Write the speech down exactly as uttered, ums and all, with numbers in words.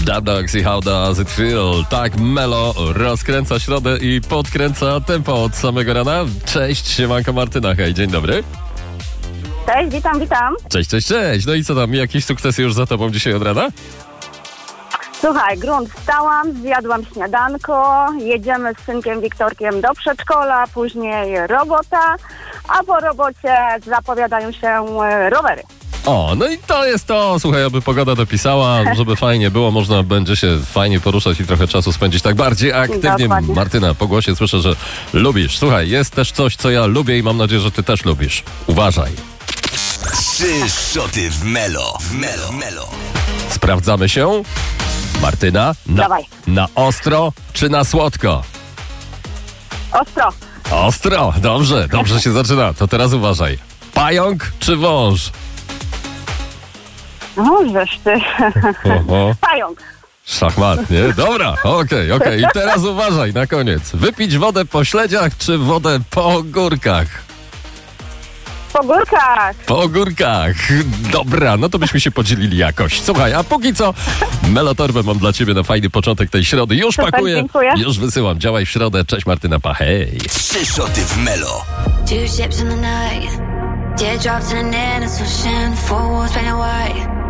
Dub Dogs i How Does It Feel? Tak, Melo rozkręca środę i podkręca tempo od samego rana. Cześć, siemanko Martyna, hej, dzień dobry. Cześć, witam, witam. Cześć, cześć, cześć. No i co tam, jakieś sukcesy już za tobą dzisiaj od rana? Słuchaj, grunt wstałam, zjadłam śniadanko, jedziemy z synkiem Wiktorkiem do przedszkola, później robota, a po robocie zapowiadają się e, rowery. O, no i to jest to. Słuchaj, aby pogoda dopisała, żeby fajnie było, można będzie się fajnie poruszać i trochę czasu spędzić tak bardziej aktywnie. Dokładnie. Martyna, po głosie słyszę, że lubisz. Słuchaj, jest też coś, co ja lubię i mam nadzieję, że ty też lubisz. Uważaj. Trzy szoty w Melo. W Melo. W Melo. Sprawdzamy się. Martyna, na, Dawaj. na ostro czy na słodko? Ostro. Ostro, dobrze, dobrze się zaczyna. To teraz uważaj. Pająk czy wąż? No, żeż ty. Oho. Pająk. Szachmat, nie? Dobra, okej, okej. I teraz uważaj na koniec. Wypić wodę po śledziach czy wodę po ogórkach? Po górkach. Po ogórkach. Dobra, no to byśmy się podzielili jakoś. Słuchaj, a póki co Melotorbę mam dla ciebie na fajny początek tej środy. Już Super, pakuję, dziękuję. już wysyłam. Działaj w środę. Cześć Martyna, pa, hej. Trzy szoty w Melo. Two ships in the night, teardrops in an innocent ocean, four walls painted white.